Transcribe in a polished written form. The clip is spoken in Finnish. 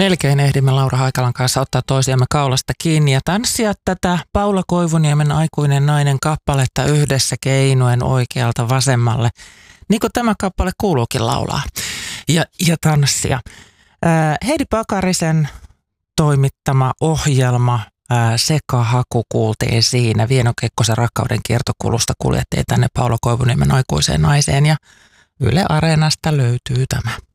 Melkein ehdimme Laura Haikalan kanssa ottaa toisiamme kaulasta kiinni ja tanssia tätä Paula Koivuniemen Aikuinen nainen kappaletta yhdessä keinuen oikealta vasemmalle. Niin kuin tämä kappale kuuluukin laulaa ja tanssia. Heidi Pakarisen toimittama ohjelma Sekahaku kuultiin siinä. Vieno Kekkosen Rakkauden kiertokulusta kuljettiin tänne Paula Koivuniemen Aikuiseen naiseen ja Yle Areenasta löytyy tämä.